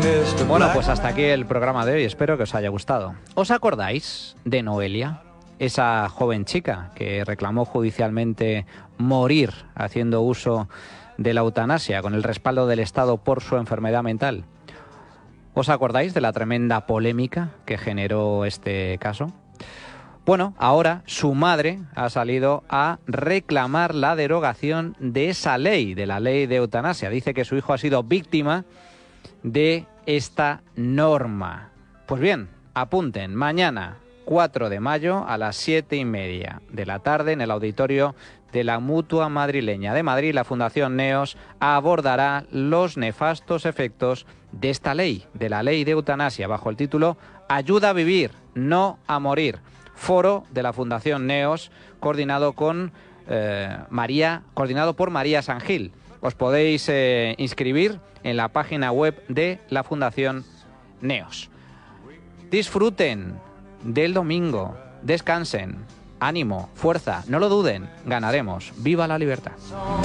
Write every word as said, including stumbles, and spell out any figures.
Bueno, pues hasta aquí el programa de hoy. Espero que os haya gustado. ¿Os acordáis de Noelia? Esa joven chica que reclamó judicialmente morir haciendo uso de la eutanasia con el respaldo del Estado por su enfermedad mental. ¿Os acordáis de la tremenda polémica que generó este caso? Bueno, ahora su madre ha salido a reclamar la derogación de esa ley, de la ley de eutanasia. Dice que su hijo ha sido víctima de esta norma. Pues bien, apunten, mañana cuatro de mayo a las siete y media de la tarde en el auditorio de la Mutua Madrileña de Madrid, la Fundación Neos abordará los nefastos efectos de esta ley, de la ley de eutanasia, bajo el título Ayuda a vivir, no a morir. Foro de la Fundación Neos, coordinado con eh, María, coordinado por María Sangil. Os podéis eh, inscribir en la página web de la Fundación Neos. Disfruten del domingo, descansen, ánimo, fuerza, no lo duden, ganaremos. ¡Viva la libertad!